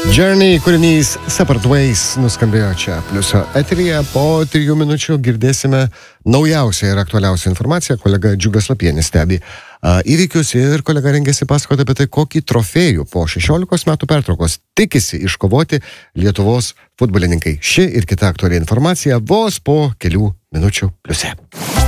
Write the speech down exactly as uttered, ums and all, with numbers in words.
Journey kūrinys Separate Ways nuskambėjo čia Pliuso eteryje. Po trijų minučių girdėsime naujausią ir aktualiausią informaciją. Kolega Džiugas Lapienis stebi uh, įvykius ir kolega rengėsi pasakoti apie tai, kokį trofėjų po šešiolikos metų pertraukos tikisi iškovoti Lietuvos futbolininkai. Ši ir kita aktuali informacija vos po kelių minučių Pliuse.